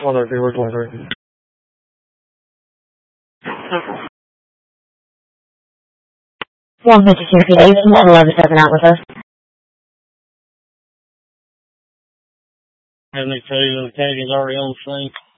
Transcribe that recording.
102, 152 feet, 11 stepping out with us. 72, and the Acadian's already on the scene.